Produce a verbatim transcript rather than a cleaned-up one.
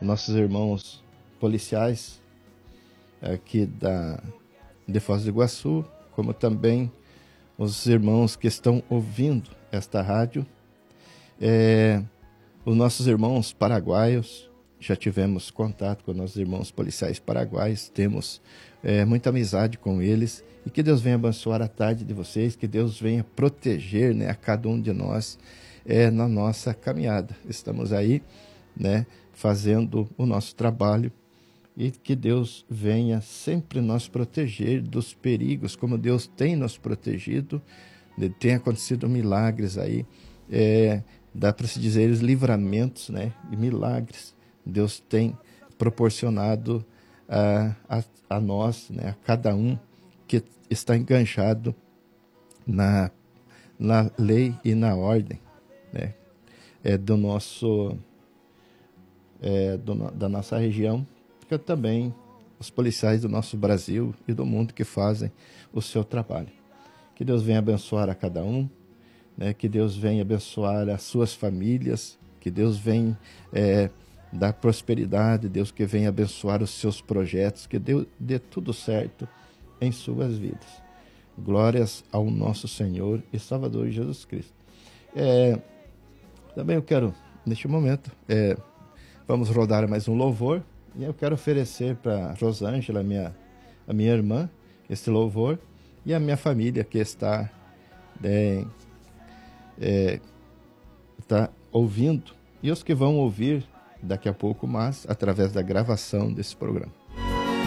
nossos irmãos policiais aqui da, de Foz do Iguaçu, como também os irmãos que estão ouvindo esta rádio, é, os nossos irmãos paraguaios. Já tivemos contato com nossos irmãos policiais paraguaios, temos é, muita amizade com eles, e que Deus venha abençoar a tarde de vocês, que Deus venha proteger, né, a cada um de nós é, na nossa caminhada. Estamos aí, né, fazendo o nosso trabalho, e que Deus venha sempre nos proteger dos perigos, como Deus tem nos protegido. Tem acontecido milagres aí, é, dá para se dizer os livramentos, né, e milagres Deus tem proporcionado a, a, a nós, né, a cada um que está enganjado na, na lei e na ordem, né, é, do nosso, é, do, da nossa região, que também os policiais do nosso Brasil e do mundo que fazem o seu trabalho. Que Deus venha abençoar a cada um, né, que Deus venha abençoar as suas famílias, que Deus venha é, dar prosperidade, Deus que venha abençoar os seus projetos, que Deus dê tudo certo em suas vidas. Glórias ao nosso Senhor e Salvador Jesus Cristo. É, também eu quero, neste momento, é, vamos rodar mais um louvor, e eu quero oferecer para Rosângela, minha, a minha irmã, esse louvor, e a minha família que está, é, é, está ouvindo, e os que vão ouvir daqui a pouco, mas através da gravação desse programa.